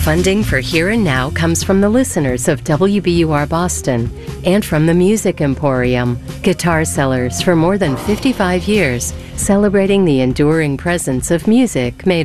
Funding for Here and Now comes from the listeners of WBUR Boston and from the Music Emporium, guitar sellers for more than 55 years, celebrating the enduring presence of music made